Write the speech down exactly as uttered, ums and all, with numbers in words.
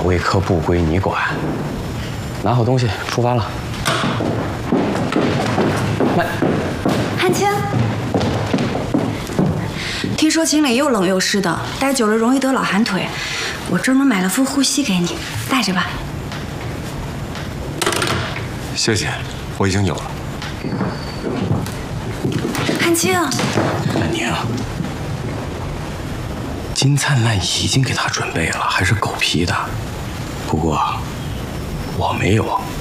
卫科不归你管。拿好东西，出发了。慢。 汉卿，听说秦岭又冷又湿的，待久了容易得老寒腿。我专门买了副护膝给你，带着吧。 谢谢，我已经有了。 汉卿， 兰宁，金灿烂已经给他准备了，还是狗皮的。不过我没有。